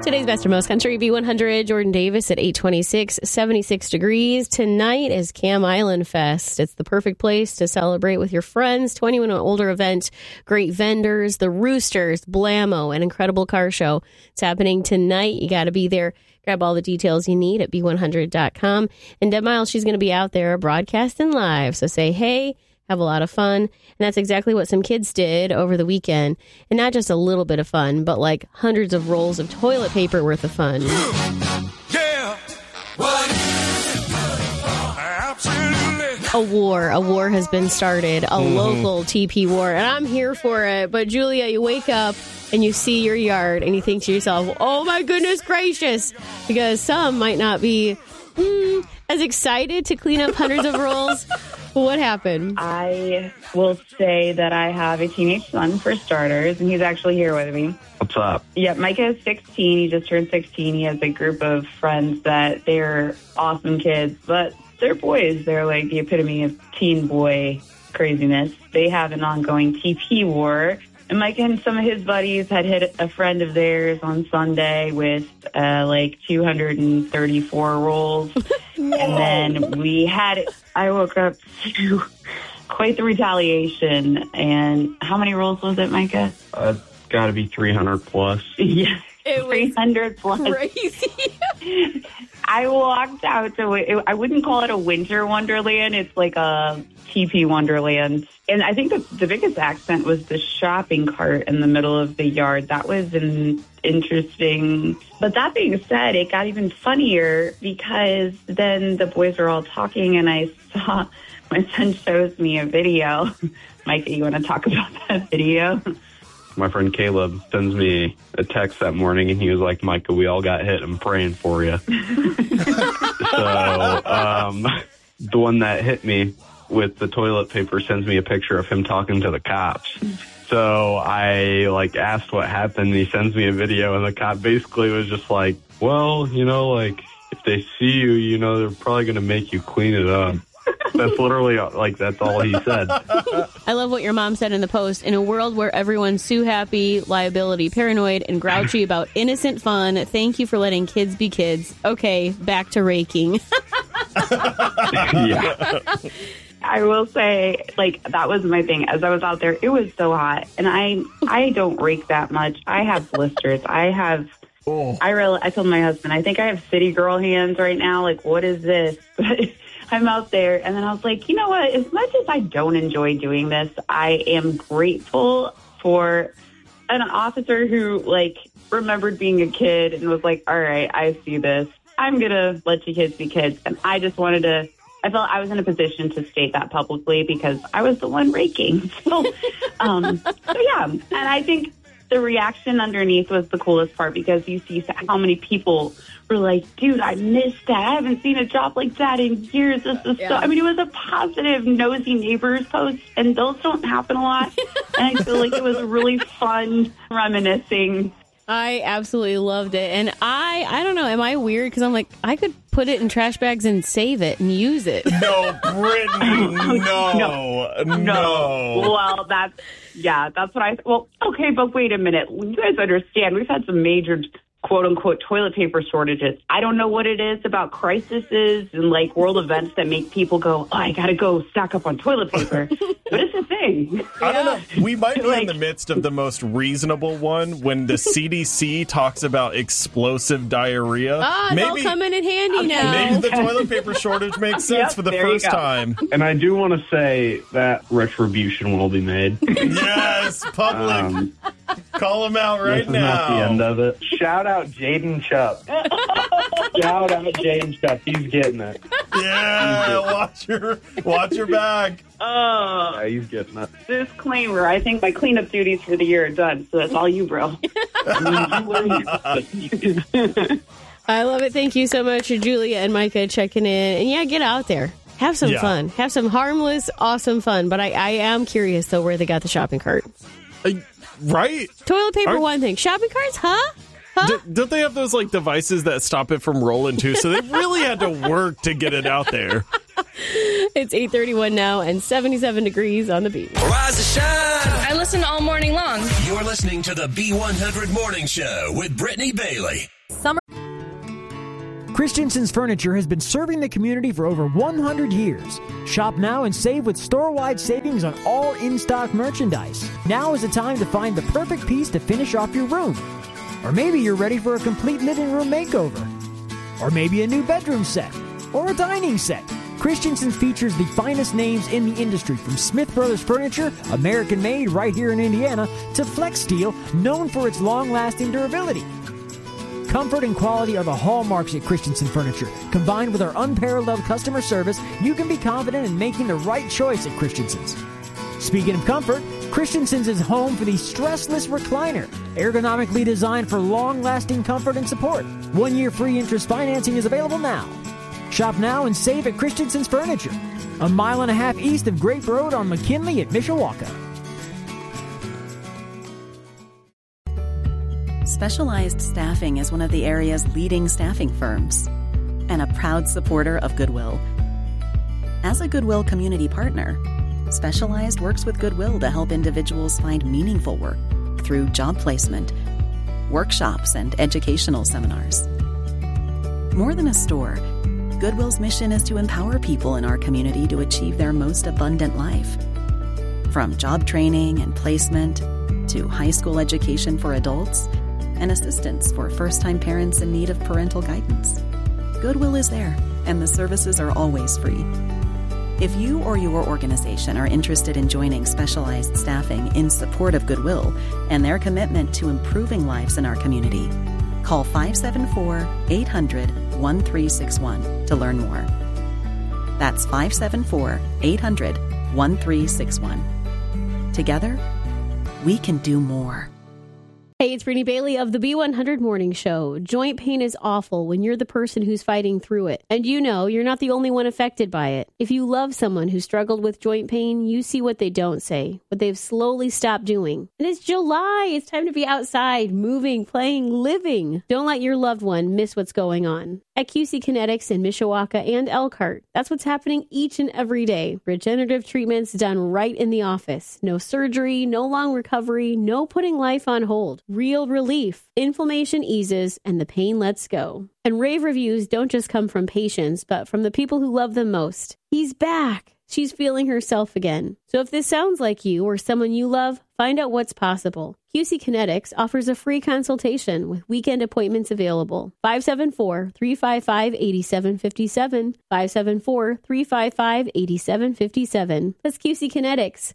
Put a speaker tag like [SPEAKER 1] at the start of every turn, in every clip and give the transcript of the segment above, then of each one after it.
[SPEAKER 1] Today's Best of Most Country, B100, Jordan Davis at 826, 76 degrees. Tonight is Cam Island Fest. It's the perfect place to celebrate with your friends. 21 and older event, great vendors, the Roosters, Blammo, an incredible car show. It's happening tonight. You got to be there. Grab all the details you need at b100.com. And Deb Miles, she's going to be out there broadcasting live. So say hey. Have a lot of fun. And that's exactly what some kids did over the weekend. And not just a little bit of fun, but like hundreds of rolls of toilet paper worth of fun.
[SPEAKER 2] Yeah. What is it? Absolutely.
[SPEAKER 1] A war has been started, a local TP war. And I'm here for it. But Julia, you wake up and you see your yard and you think to yourself, oh my goodness gracious. Because some might not be as excited to clean up hundreds of rolls. What happened?
[SPEAKER 3] I will say that I have a teenage son, for starters, and he's actually here with me.
[SPEAKER 4] What's up?
[SPEAKER 3] Yeah, Micah is 16. He just turned 16. He has a group of friends that they're awesome kids, but they're boys. They're like the epitome of teen boy craziness. They have an ongoing TP war. And Micah and some of his buddies had hit a friend of theirs on Sunday with like 234 rolls. And then I woke up to quite the retaliation. And how many rolls was it, Micah?
[SPEAKER 4] Got to be 300 plus.
[SPEAKER 3] Yes,
[SPEAKER 1] it
[SPEAKER 3] 300 plus.
[SPEAKER 1] Crazy.
[SPEAKER 3] I walked out to, I wouldn't call it a winter wonderland. It's like a TP wonderland. And I think the biggest accent was the shopping cart in the middle of the yard. That was interesting. But that being said, it got even funnier because then the boys were all talking and I saw, my son shows me a video. Micah, you want to talk about that video?
[SPEAKER 4] My friend Caleb sends me a text that morning, and he was like, Micah, we all got hit. I'm praying for you. So the one that hit me with the toilet paper sends me a picture of him talking to the cops. So I asked what happened. He sends me a video, and the cop basically was just like, well, if they see you, they're probably going to make you clean it up. That's literally, that's all he said.
[SPEAKER 1] I love what your mom said in the post. In a world where everyone's sue happy, liability paranoid, and grouchy about innocent fun, thank you for letting kids be kids. Okay, back to raking.
[SPEAKER 4] Yeah.
[SPEAKER 3] I will say, that was my thing. As I was out there, it was so hot. And I don't rake that much. I have blisters. I told my husband, I think I have city girl hands right now. What is this? But I'm out there, and then I was like, you know what? As much as I don't enjoy doing this, I am grateful for an officer who, remembered being a kid and was like, all right, I see this. I'm going to let you kids be kids. And I just wanted to, I felt I was in a position to state that publicly because I was the one raking. So yeah. And I think the reaction underneath was the coolest part because you see how many people were like, dude, I missed that. I haven't seen a job like that in years. This is so, it was a positive nosy neighbors post, and those don't happen a lot. And I feel like it was really fun reminiscing.
[SPEAKER 1] I absolutely loved it. And I don't know, am I weird? Because I'm like, I could put it in trash bags and save it and use it.
[SPEAKER 5] No, Brittany, no.
[SPEAKER 3] Well, that's what well, okay, but wait a minute. You guys understand, we've had some major quote-unquote toilet paper shortages. I don't know what it is about crises and world events that make people go, oh, I gotta go stock up on toilet paper. But it's a thing.
[SPEAKER 5] I don't know. We might be in the midst of the most reasonable one when the CDC talks about explosive diarrhea.
[SPEAKER 1] It's all coming in handy now.
[SPEAKER 5] Maybe the toilet paper shortage makes sense for the first time.
[SPEAKER 4] And I do want to say that retribution will be made.
[SPEAKER 5] Yes, public. Call him out right now.
[SPEAKER 4] Not the end of it. Shout out Jaden Chubb. Shout out Jaden Chubb. He's getting it.
[SPEAKER 5] Yeah, watch your bag.
[SPEAKER 4] Yeah, he's getting it.
[SPEAKER 3] Disclaimer, I think my cleanup duties for the year are done, so that's all you, bro.
[SPEAKER 1] I love it. Thank you so much, Julia and Micah, checking in. And yeah, get out there. Have some fun. Have some harmless, awesome fun. But I am curious, though, where they got the shopping cart.
[SPEAKER 5] Right?
[SPEAKER 1] Toilet paper, one thing. Shopping carts, huh?
[SPEAKER 5] Don't they have those devices that stop it from rolling too? So they really had to work to get it out there.
[SPEAKER 1] It's 8:31 now and 77 degrees on the beach.
[SPEAKER 2] Rise and shine.
[SPEAKER 6] I listen all morning long.
[SPEAKER 2] You're listening to the B100 Morning Show with Brittany Bailey.
[SPEAKER 6] Christensen's Furniture has been serving the community for over 100 years. Shop now and save with store-wide savings on all in-stock merchandise. Now is the time to find the perfect piece to finish off your room. Or maybe you're ready for a complete living room makeover. Or maybe a new bedroom set. Or a dining set. Christensen's features the finest names in the industry, from Smith Brothers Furniture, American-made right here in Indiana, to Flex Steel, known for its long-lasting durability. Comfort and quality are the hallmarks at Christensen Furniture. Combined with our unparalleled customer service, you can be confident in making the right choice at Christensen's. Speaking of comfort, Christensen's is home for the stressless recliner, ergonomically designed for long-lasting comfort and support. 1 year free interest financing is available now. Shop now and save at Christensen's Furniture, a mile and a half east of Grape Road on McKinley at Mishawaka.
[SPEAKER 7] Specialized Staffing is one of the area's leading staffing firms and a proud supporter of Goodwill. As a Goodwill community partner, Specialized works with Goodwill to help individuals find meaningful work through job placement, workshops, and educational seminars. More than a store, Goodwill's mission is to empower people in our community to achieve their most abundant life. From job training and placement to high school education for adults and assistance for first-time parents in need of parental guidance, Goodwill is there, and the services are always free. If you or your organization are interested in joining Specialized Staffing in support of Goodwill and their commitment to improving lives in our community, call 574-800-1361 to learn more. That's 574-800-1361. Together, we can do more.
[SPEAKER 1] Hey, it's Brittany Bailey of the B100 Morning Show. Joint pain is awful when you're the person who's fighting through it. And you know you're not the only one affected by it. If you love someone who struggled with joint pain, you see what they don't say, what they've slowly stopped doing. And it's July. It's time to be outside, moving, playing, living. Don't let your loved one miss what's going on. At QC Kinetics in Mishawaka and Elkhart, that's what's happening each and every day. Regenerative treatments done right in the office. No surgery, no long recovery, no putting life on hold. Real relief. Inflammation eases and the pain lets go. And rave reviews don't just come from patients, but from the people who love them most. He's back. She's feeling herself again. So if this sounds like you or someone you love, find out what's possible. QC Kinetics offers a free consultation with weekend appointments available. 574-355-8757. 574-355-8757. That's QC Kinetics.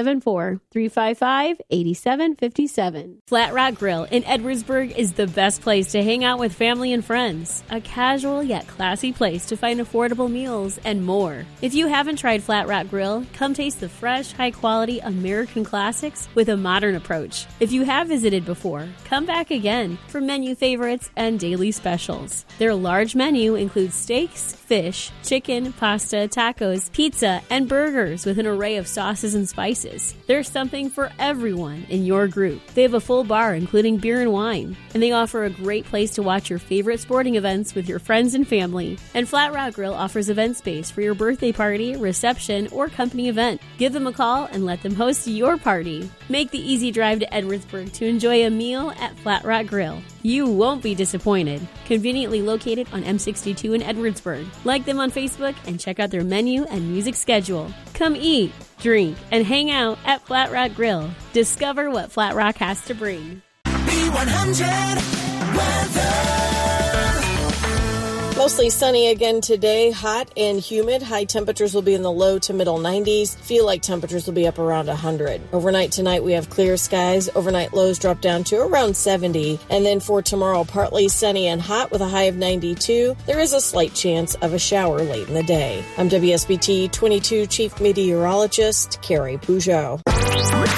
[SPEAKER 1] 574-355-8757. Flat Rock Grill in Edwardsburg is the best place to hang out with family and friends. A casual yet classy place to find affordable meals and more. If you haven't tried Flat Rock Grill, come taste the fresh, high-quality American classics with a modern approach. If you have visited before, come back again for menu favorites and daily specials. Their large menu includes steaks, fish, chicken, pasta, tacos, pizza, and burgers with an array of sauces and spices. There's something for everyone in your group. They have a full bar including beer and wine, and they offer a great place to watch your favorite sporting events with your friends and family. And Flat Rock Grill offers event space for your birthday party, reception, or company event. Give them a call and let them host your party. Make the easy drive to Edwardsburg to enjoy a meal at Flat Rock Grill. You won't be disappointed. Conveniently located on M62 in Edwardsburg. Like them on Facebook and check out their menu and music schedule. Come eat, drink, and hang out at Flat Rock Grill. Discover what Flat Rock has to bring.
[SPEAKER 2] B100 weather.
[SPEAKER 8] Mostly sunny again today, hot and humid. High temperatures will be in the low to middle 90s. Feel like temperatures will be up around 100. Overnight tonight, we have clear skies. Overnight lows drop down to around 70. And then for tomorrow, partly sunny and hot with a high of 92. There is a slight chance of a shower late in the day. I'm WSBT 22 Chief Meteorologist Carrie Peugeot.